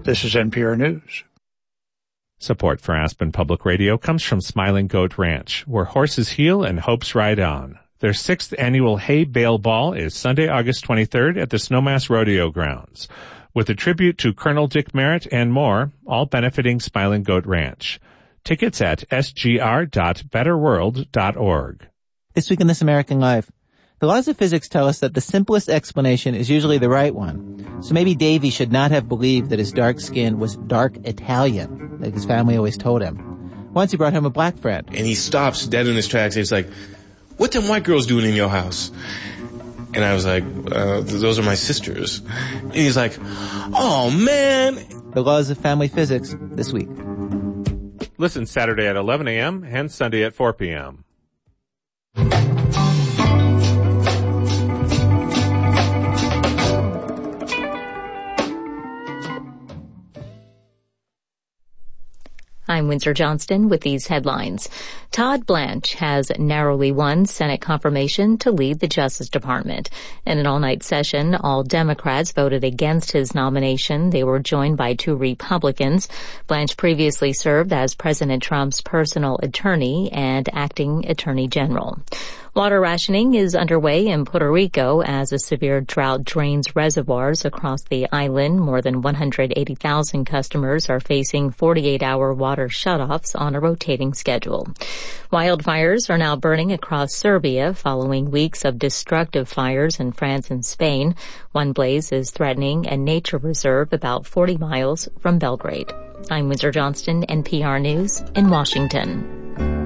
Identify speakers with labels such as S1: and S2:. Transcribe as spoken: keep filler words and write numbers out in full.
S1: This is N P R News.
S2: Support for Aspen Public Radio comes from Smiling Goat Ranch, where horses heal and hopes ride on. Their sixth annual Hay Bale Ball is Sunday, August twenty-third at the Snowmass Rodeo Grounds, with a tribute to Colonel Dick Merritt and more, all benefiting Smiling Goat Ranch. Tickets at s g r dot better world dot org.
S3: This week in This American Life, the laws of physics tell us that the simplest explanation is usually the right one. So maybe Davy should not have believed that his dark skin was dark Italian, like his family always told him. Once he brought home a black friend.
S4: And he stops dead in his tracks. He's like, "What them white girls doing in your house?" And I was like, uh, "Those are my sisters." And he's like, "Oh, man."
S3: The laws of family physics this week.
S2: Listen Saturday at eleven a.m. and Sunday at four p.m.
S5: I'm Windsor Johnston with these headlines. Todd Blanche has narrowly won Senate confirmation to lead the Justice Department. In an all-night session, all Democrats voted against his nomination. They were joined by two Republicans. Blanche previously served as President Trump's personal attorney and acting attorney general. Water rationing is underway in Puerto Rico as a severe drought drains reservoirs across the island. More than one hundred eighty thousand customers are facing forty-eight hour water shutoffs on a rotating schedule. Wildfires are now burning across Serbia following weeks of destructive fires in France and Spain. One blaze is threatening a nature reserve about forty miles from Belgrade. I'm Windsor Johnston, N P R News in Washington.